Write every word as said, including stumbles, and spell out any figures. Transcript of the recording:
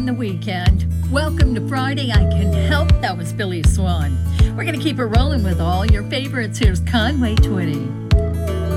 the weekend. Welcome to Friday I Can Help. That was Billy Swan. We're going to keep it rolling with all your favorites. Here's Conway Twitty.